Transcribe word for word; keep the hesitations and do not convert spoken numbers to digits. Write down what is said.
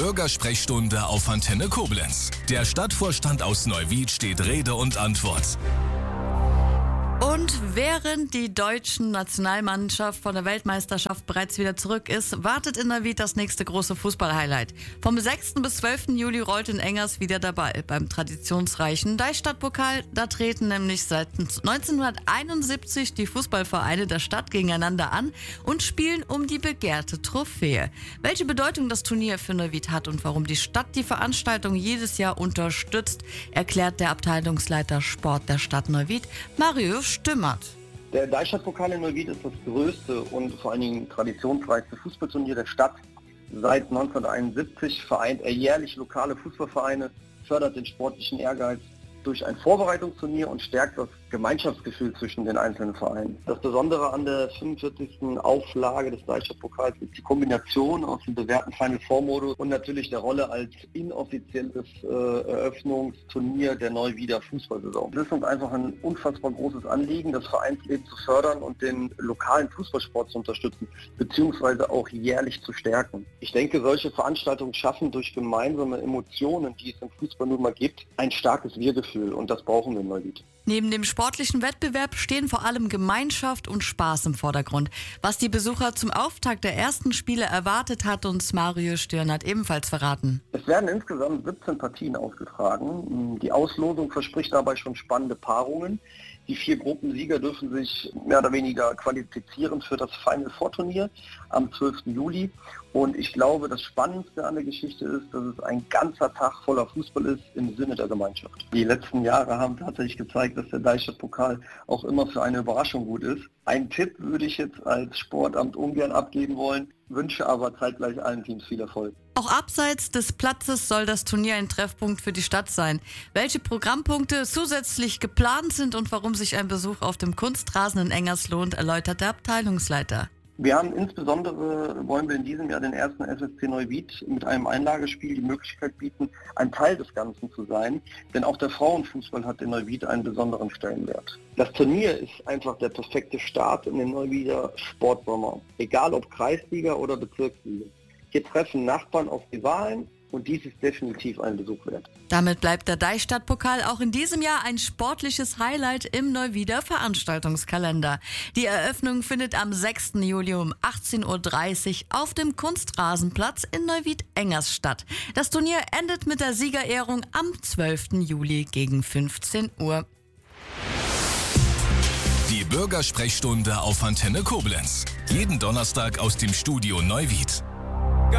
Bürgersprechstunde auf Antenne Koblenz. Der Stadtvorstand aus Neuwied steht Rede und Antwort. Und während die deutschen Nationalmannschaft von der Weltmeisterschaft bereits wieder zurück ist, wartet in Neuwied das nächste große Fußball-Highlight. Vom sechsten bis zwölften Juli rollt in Engers wieder der Ball. Beim traditionsreichen Deichstadtpokal, da treten nämlich seit neunzehnhunderteinundsiebzig die Fußballvereine der Stadt gegeneinander an und spielen um die begehrte Trophäe. Welche Bedeutung das Turnier für Neuwied hat und warum die Stadt die Veranstaltung jedes Jahr unterstützt, erklärt der Abteilungsleiter Sport der Stadt Neuwied, Mario Stümmert. Der Deichstadtpokal in Neuwied ist das größte und vor allen Dingen traditionsreichste Fußballturnier der Stadt. Seit neunzehnhunderteinundsiebzig vereint er jährlich lokale Fußballvereine, fördert den sportlichen Ehrgeiz durch ein Vorbereitungsturnier und stärkt das Gemeinschaftsgefühl zwischen den einzelnen Vereinen. Das Besondere an der fünfundvierzigsten Auflage des Deichstadtpokals ist die Kombination aus dem bewährten Final Four Modus und natürlich der Rolle als inoffizielles äh, Eröffnungsturnier der Neuwieder Fußballsaison. Es ist uns einfach ein unfassbar großes Anliegen, das Vereinsleben zu fördern und den lokalen Fußballsport zu unterstützen, beziehungsweise auch jährlich zu stärken. Ich denke, solche Veranstaltungen schaffen durch gemeinsame Emotionen, die es im Fußball nun mal gibt, ein starkes Wir-Gefühl, und das brauchen wir in Neuwied. Neben dem sportlichen Wettbewerb stehen vor allem Gemeinschaft und Spaß im Vordergrund. Was die Besucher zum Auftakt der ersten Spiele erwartet, hat uns Mario Stürnert ebenfalls verraten. Es werden insgesamt siebzehn Partien ausgetragen. Die Auslosung verspricht dabei schon spannende Paarungen. Die vier Gruppensieger dürfen sich mehr oder weniger qualifizieren für das Final Four Turnier am zwölften Juli. Und ich glaube, das Spannendste an der Geschichte ist, dass es ein ganzer Tag voller Fußball ist im Sinne der Gemeinschaft. Die letzten Jahre haben tatsächlich gezeigt, dass der Deichstadtpokal auch immer für eine Überraschung gut ist. Einen Tipp würde ich jetzt als Sportamt ungern abgeben wollen, wünsche aber zeitgleich allen Teams viel Erfolg. Auch abseits des Platzes soll das Turnier ein Treffpunkt für die Stadt sein. Welche Programmpunkte zusätzlich geplant sind und warum sich ein Besuch auf dem Kunstrasen in Engers lohnt, erläutert der Abteilungsleiter. Wir haben insbesondere, wollen wir in diesem Jahr den ersten S S C Neuwied mit einem Einlagespiel die Möglichkeit bieten, ein Teil des Ganzen zu sein, denn auch der Frauenfußball hat in Neuwied einen besonderen Stellenwert. Das Turnier ist einfach der perfekte Start in den Neuwieder Sportsommer, egal ob Kreisliga oder Bezirksliga. Hier treffen Nachbarn auf Rivalen und dies ist definitiv ein Besuch wert. Damit bleibt der Deichstadtpokal auch in diesem Jahr ein sportliches Highlight im Neuwieder Veranstaltungskalender. Die Eröffnung findet am sechsten Juli um achtzehn Uhr dreißig auf dem Kunstrasenplatz in Neuwied-Engers statt. Das Turnier endet mit der Siegerehrung am zwölften Juli gegen fünfzehn Uhr. Die Bürgersprechstunde auf Antenne Koblenz. Jeden Donnerstag aus dem Studio Neuwied.